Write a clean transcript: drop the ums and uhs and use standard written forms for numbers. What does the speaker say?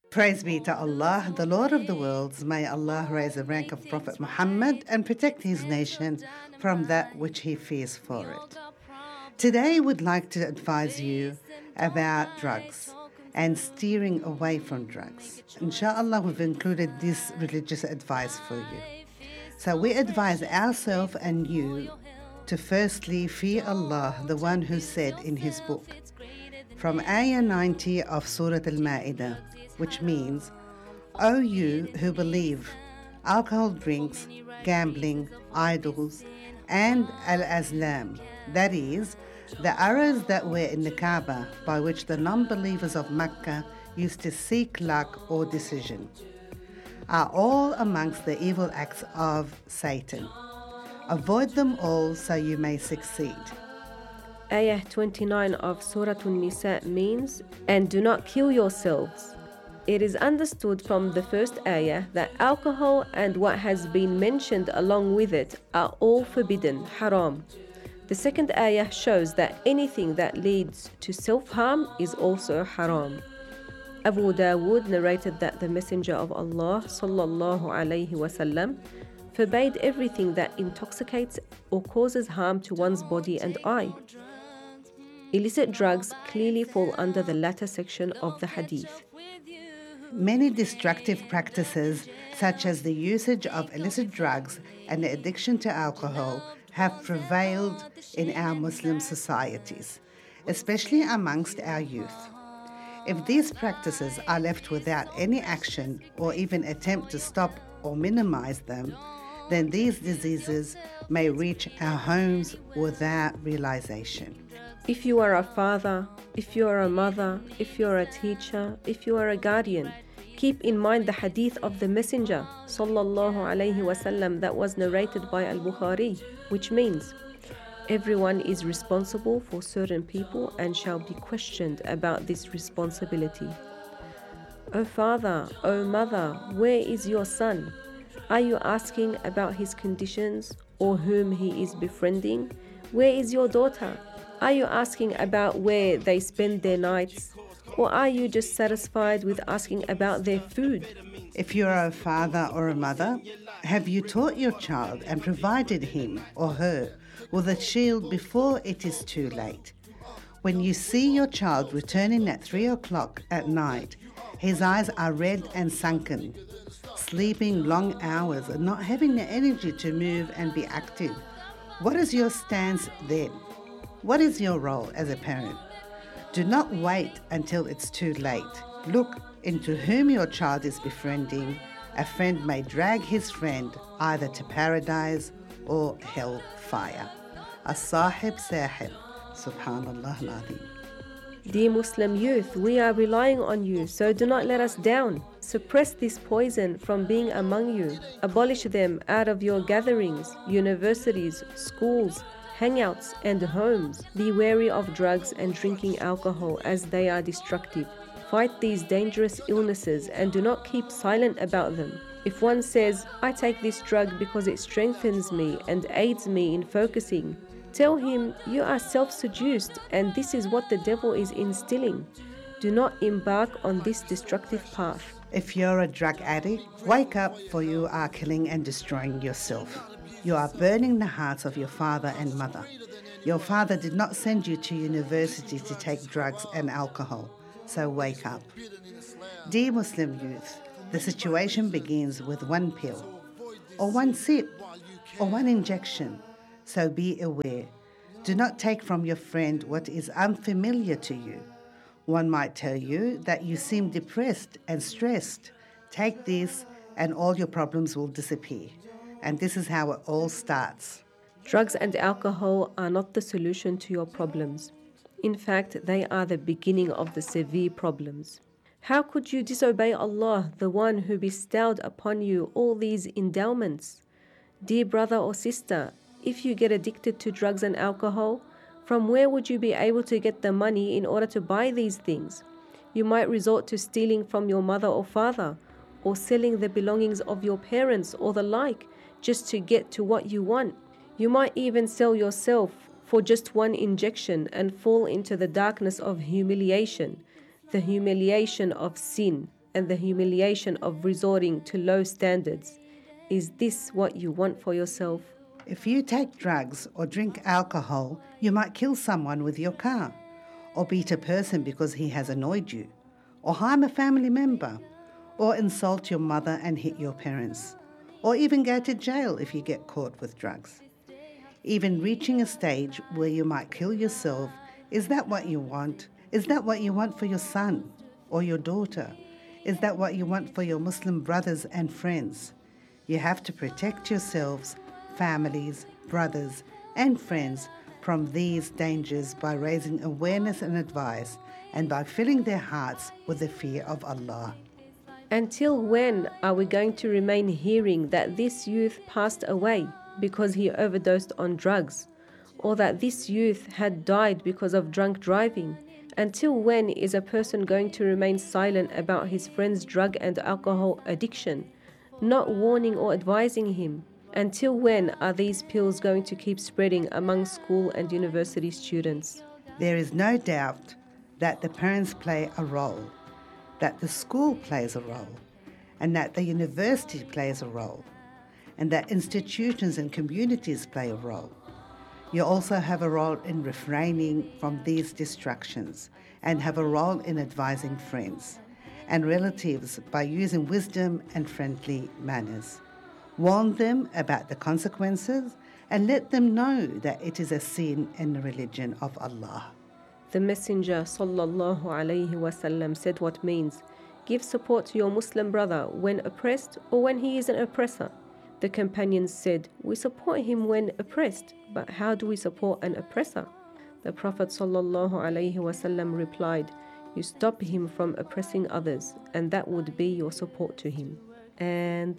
Praise be to Allah, the Lord of the worlds. May Allah raise the rank of Prophet Muhammad and protect his nation from that which he fears for it. Today, we'd like to advise you about drugs and steering away from drugs. Inshallah, we've included this religious advice for you. So we advise ourselves and you to firstly fear Allah, the one who said in his book, from Ayah 90 of Surah Al-Ma'idah, which means, O you who believe, alcohol drinks, gambling, idols, and al-azlam, that is, the arrows that were in the Kaaba by which the non-believers of Mecca used to seek luck or decision, are all amongst the evil acts of Satan. Avoid them all so you may succeed. Ayah 29 of Surah An-Nisa means, and do not kill yourselves. It is understood from the first ayah that alcohol and what has been mentioned along with it are all forbidden, haram. The second ayah shows that anything that leads to self-harm is also haram. Abu Dawood narrated that the Messenger of Allah sallallahu alaihi wasallam forbade everything that intoxicates or causes harm to one's body and eye. Illicit drugs clearly fall under the latter section of the hadith. Many destructive practices, such as the usage of illicit drugs and the addiction to alcohol, have prevailed in our Muslim societies, especially amongst our youth. If these practices are left without any action or even attempt to stop or minimize them, then these diseases may reach our homes without realization. If you are a father, if you are a mother, if you are a teacher, if you are a guardian, keep in mind the hadith of the Messenger sallallahu alaihi wasallam that was narrated by Al-Bukhari, which means, everyone is responsible for certain people and shall be questioned about this responsibility. O father, O mother, where is your son? Are you asking about his conditions or whom he is befriending? Where is your daughter? Are you asking about where they spend their nights? Or are you just satisfied with asking about their food? If you are a father or a mother, have you taught your child and provided him or her with a shield before it is too late? When you see your child returning at 3 o'clock at night, his eyes are red and sunken, sleeping long hours and not having the energy to move and be active, what is your stance then? What is your role as a parent? Do not wait until it's too late. Look into whom your child is befriending. A friend may drag his friend either to paradise or hellfire. As-sahib sahib. Subhanallah al-Azim. Dear Muslim youth, we are relying on you, so do not let us down. Suppress this poison from being among you. Abolish them out of your gatherings, universities, schools, hangouts and homes. Be wary of drugs and drinking alcohol as they are destructive. Fight these dangerous illnesses and do not keep silent about them. If one says, I take this drug because it strengthens me and aids me in focusing, tell him you are self-seduced and this is what the devil is instilling. Do not embark on this destructive path. If you're a drug addict, wake up, for you are killing and destroying yourself. You are burning the hearts of your father and mother. Your father did not send you to university to take drugs and alcohol, so wake up. Dear Muslim youth, the situation begins with one pill, or one sip, or one injection, so be aware. Do not take from your friend what is unfamiliar to you. One might tell you that you seem depressed and stressed. Take this and all your problems will disappear. And this is how it all starts. Drugs and alcohol are not the solution to your problems. In fact, they are the beginning of the severe problems. How could you disobey Allah, the one who bestowed upon you all these endowments? Dear brother or sister, if you get addicted to drugs and alcohol, from where would you be able to get the money in order to buy these things? You might resort to stealing from your mother or father, or selling the belongings of your parents or the like, just to get to what you want. You might even sell yourself for just one injection and fall into the darkness of humiliation, the humiliation of sin, and the humiliation of resorting to low standards. Is this what you want for yourself? If you take drugs or drink alcohol, you might kill someone with your car, or beat a person because he has annoyed you, or harm a family member, or insult your mother and hit your parents, or even go to jail if you get caught with drugs. Even reaching a stage where you might kill yourself, is that what you want? Is that what you want for your son or your daughter? Is that what you want for your Muslim brothers and friends? You have to protect yourselves, families, brothers, and friends from these dangers by raising awareness and advice, and by filling their hearts with the fear of Allah. Until when are we going to remain hearing that this youth passed away because he overdosed on drugs, or that this youth had died because of drunk driving? Until when is a person going to remain silent about his friend's drug and alcohol addiction, not warning or advising him? Until when are these pills going to keep spreading among school and university students? There is no doubt that the parents play a role, that the school plays a role, and that the university plays a role, and that institutions and communities play a role. You also have a role in refraining from these distractions, and have a role in advising friends and relatives by using wisdom and friendly manners. Warn them about the consequences and let them know that it is a sin in the religion of Allah. The Messenger sallallahu alaihi wasallam said what means, give support to your Muslim brother when oppressed or when he is an oppressor. The companions said, we support him when oppressed, but how do we support an oppressor? The Prophet sallallahu alaihi wasallam replied, you stop him from oppressing others, and that would be your support to him. And